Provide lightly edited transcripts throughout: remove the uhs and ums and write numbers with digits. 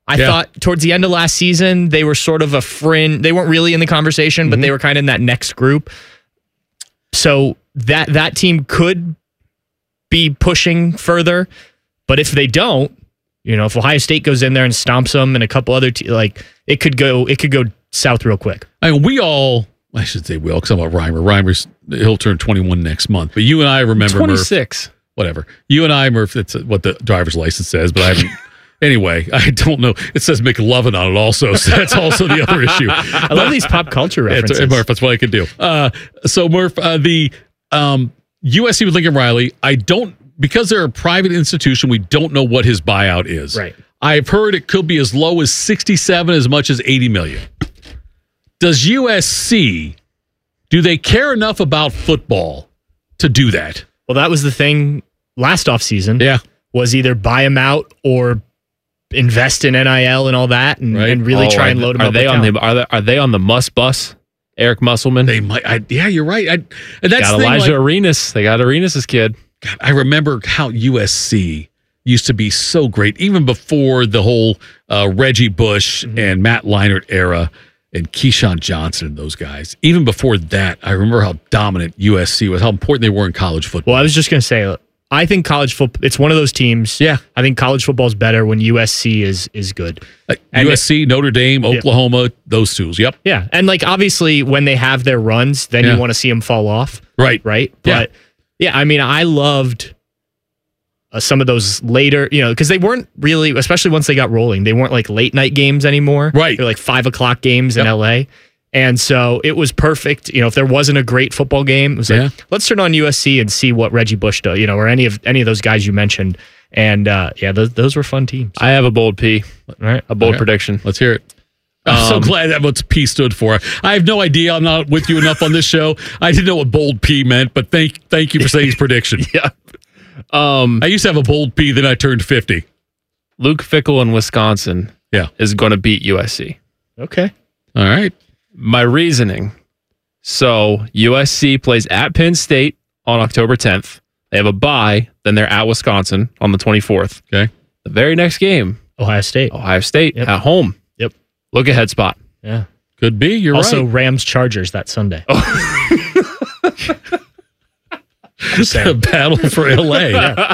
I thought towards the end of last season, they were sort of a fringe. They weren't really in the conversation, but they were kind of in that next group. So that team could be pushing further. But if they don't, if Ohio State goes in there and stomps them and a couple other it could go south real quick. I mean, I should say we all, because I'm about Reimer. He'll turn 21 next month. But you and I remember 26. Murph, whatever. You and I, Murph, that's what the driver's license says, but I haven't. Anyway, I don't know. It says McLovin on it also, so that's also the other issue. I love these pop culture references. Murph, that's what I can do. So Murph, the USC with Lincoln Riley, because they're a private institution, we don't know what his buyout is. Right. I've heard it could be as low as 67, as much as 80 million. Does USC, do they care enough about football to do that? Well, that was the thing last offseason. Yeah. Was either buy him out or invest in NIL and all that and really try and load him up. Are they on the Muss bus? Eric Musselman? They might. You're right. And that's got Elijah Arenas. They got Arenas' kid. God, I remember how USC used to be so great, even before the whole Reggie Bush and Matt Leinart era. And Keyshawn Johnson and those guys. Even before that, I remember how dominant USC was, how important they were in college football. Well, I was just going to say, I think college football, it's one of those teams. Yeah. I think college football is better when USC is good. USC, Notre Dame, Oklahoma, those two. Yep. Yeah. And obviously, when they have their runs, then you want to see them fall off. Right. Right. But I mean, I loved some of those later, because they weren't really, especially once they got rolling, they weren't late night games anymore. Right. They're 5 o'clock games in LA. And so it was perfect. If there wasn't a great football game, it was let's turn on USC and see what Reggie Bush does, or any of those guys you mentioned. And those were fun teams. I have a bold P. All right. A bold prediction. Let's hear it. I'm so glad that what P stood for. I have no idea. I'm not with you enough on this show. I didn't know what bold P meant, but thank you for saying his prediction. Yeah. I used to have a bold P, then I turned 50. Luke Fickell in Wisconsin is going to beat USC. Okay. All right. My reasoning. So USC plays at Penn State on October 10th. They have a bye. Then they're at Wisconsin on the 24th. Okay. The very next game, Ohio State at home. Yep. Look ahead spot. Yeah. Could be. You're also, right. Rams Chargers that Sunday. Just a battle for LA.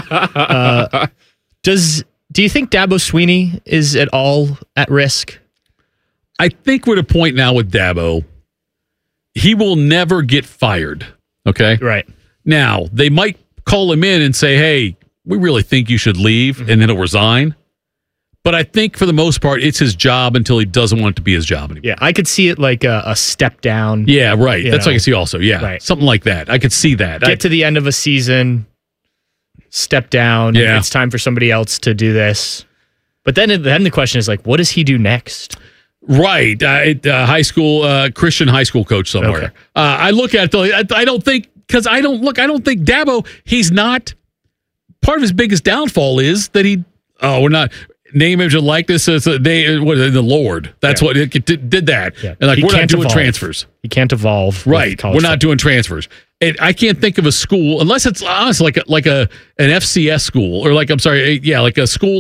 Do you think Dabo Swinney is at all at risk? I think we're at a point now with Dabo. He will never get fired. Okay. Right. Now, they might call him in and say, hey, we really think you should leave, and then he'll resign. But I think for the most part, it's his job until he doesn't want it to be his job anymore. Yeah, I could see it like a step down. Yeah, right. That's what I can see also. Yeah, right. Something like that. I could see that. Get to the end of a season, step down. Yeah. It's time for somebody else to do this. But then the question is what does he do next? Right. High school, Christian high school coach somewhere. Okay. I look at it, though, I don't think Dabo, he's not, part of his biggest downfall is that we're not, name, image, and likeness, the Lord. That's what it did that. Yeah. And we're not doing transfers. He can't evolve. Right. We're not doing transfers. And I can't think of a school, unless it's honestly like an FCS school, or like a school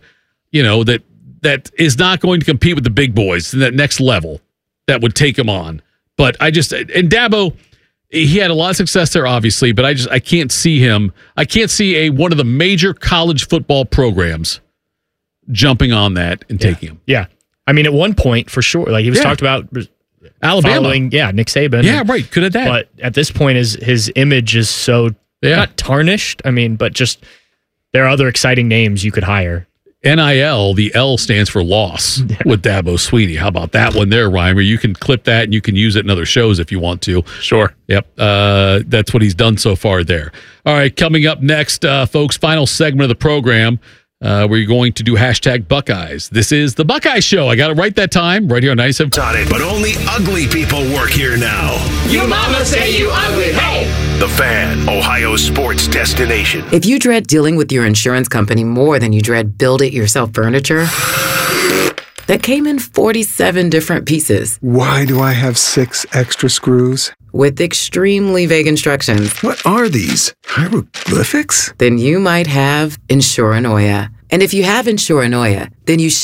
that is not going to compete with the big boys in that next level that would take him on. But and Dabo, he had a lot of success there, obviously, but I can't see him. I can't see one of the major college football programs jumping on that and taking him. Yeah. I mean, at one point, for sure, he was talked about Alabama. Following, Nick Saban. Yeah, right. Could have that. But at this point, his image is so not tarnished. I mean, but just there are other exciting names you could hire. NIL, the L stands for loss with Dabo Swinney. How about that one there, Reimer? You can clip that and you can use it in other shows if you want to. Sure. Yep. That's what he's done so far there. All right, coming up next, folks, final segment of the program. We're going to do hashtag Buckeyes. This is the Buckeye Show. I got it right that time, right here on 97. But only ugly people work here now. You mama say you ugly. Hey! The Fan, Ohio sports destination. If you dread dealing with your insurance company more than you dread build-it-yourself furniture, that came in 47 different pieces. Why do I have 6 extra screws? With extremely vague instructions. What are these? Hieroglyphics? Then you might have Insuranoia. And if you have Insuranoia, then you